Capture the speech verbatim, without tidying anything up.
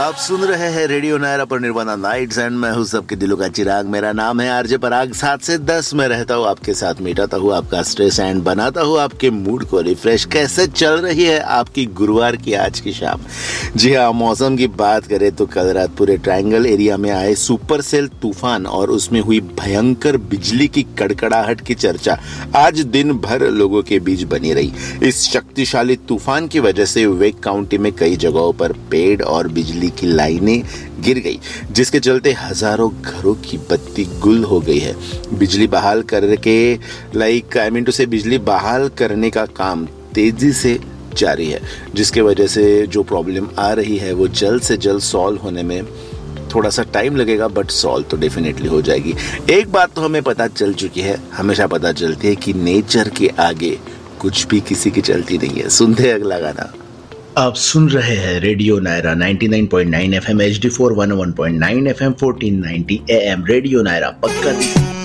आप सुन रहे हैं रेडियो नायरा पर निर्वाणा नाइट्स एंड मैं हूँ सबके दिलों का चिराग। मेरा नाम है आरजे पराग। सात से दस में रहता हूँ आपके साथ, मिटाता हूँ आपका स्ट्रेस एंड बनाता हूँ आपके मूड को रिफ्रेश। कैसे चल रही है आपकी गुरुवार की आज की शाम? जी हाँ, मौसम की बात करें तो कल रात पूरे ट्रायंगल एरिया में आए सुपर सेल तूफान और उसमें हुई भयंकर बिजली की कड़कड़ाहट की चर्चा आज दिन भर लोगों के बीच बनी रही। इस शक्तिशाली तूफान की वजह से वेक काउंटी में कई जगहों पर पेड़ और बिजली की लाइनें गिर गई, जिसके चलते हजारों घरों की बत्ती गुल हो गई है। बिजली बहाल करके लाइक आई मीन टू से बिजली बहाल करने का काम तेजी से जारी है, जिसके वजह से जो प्रॉब्लम आ रही है वो जल्द से जल्द सॉल्व होने में थोड़ा सा टाइम लगेगा, बट सॉल्व तो डेफिनेटली हो जाएगी। एक बात तो हमें पता चल चुकी है, हमेशा पता चलती है कि नेचर के आगे कुछ भी किसी की चलती नहीं है। सुनते हैं अगला गाना। आप सुन रहे हैं radio Naira ninety nine point nine FM, H D four one O one point nine FM, fourteen ninety am. Radio Naira पक्का